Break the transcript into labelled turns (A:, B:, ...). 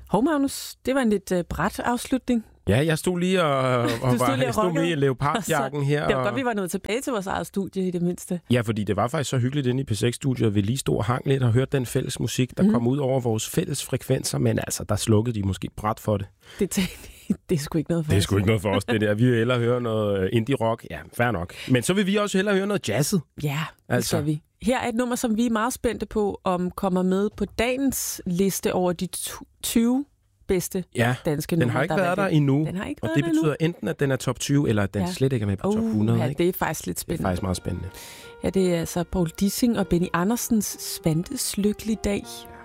A: Hov, Magnus, det var en lidt brat afslutning.
B: Ja, jeg stod lige og stod med i leopardjakken her.
A: Det var godt, vi var nået tilbage til vores eget studie i det mindste.
B: Ja, fordi det var faktisk så hyggeligt inde i P6-studiet, at vi lige stod og hang lidt og hørte den fælles musik, der kom ud over vores fælles frekvenser, men altså, der slukkede de måske brat for det.
A: Det er sgu ikke noget for os.
B: Det er sgu ikke noget for os, det der. Vi vil hellere høre noget indie-rock. Ja, fair nok. Men så vil vi også hellere høre noget jazzet.
A: Ja, det skal vi. Her er et nummer, som vi er meget spændte på, om kommer med på dagens liste over de 20 bedste danske numre.
B: Den har ikke været der endnu.
A: Den har ikke
B: og det betyder enten, at den er top 20, eller at den slet ikke er med på top 100.
A: Ja, det er faktisk lidt spændende.
B: Det er faktisk meget spændende.
A: Ja, det er altså Paul Dissing og Benny Andersens Svantes Lykkelige Dag.